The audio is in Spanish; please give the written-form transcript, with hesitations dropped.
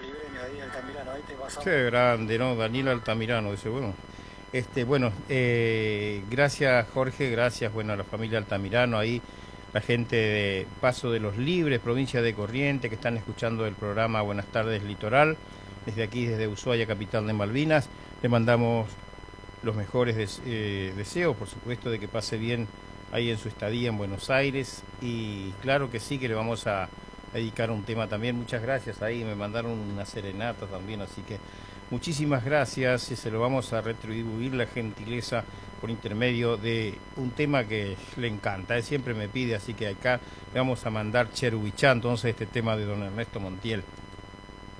Oliveño, ahí Altamirano, ahí te pasamos. Qué grande, ¿no? Daniel Altamirano, dice, bueno. Gracias Jorge, gracias, bueno, a la familia Altamirano, ahí, la gente de Paso de los Libres, provincia de Corrientes, que están escuchando el programa Buenas tardes Litoral, desde aquí, desde Ushuaia, capital de Malvinas. Le mandamos los mejores deseos, por supuesto, de que pase bien ahí en su estadía en Buenos Aires, y claro que sí, que le vamos a dedicar un tema también. Muchas gracias, ahí me mandaron una serenata también, así que muchísimas gracias, y se lo vamos a retribuir la gentileza por intermedio de un tema que le encanta, él siempre me pide, así que acá le vamos a mandar Cherubichá, entonces este tema de don Ernesto Montiel.